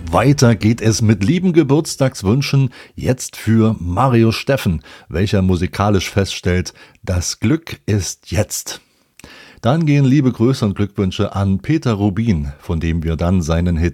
Weiter geht es mit lieben Geburtstagswünschen, jetzt für Mario Steffen, welcher musikalisch feststellt, das Glück ist jetzt. Dann gehen liebe Grüße und Glückwünsche an Peter Rubin, von dem wir dann seinen Hit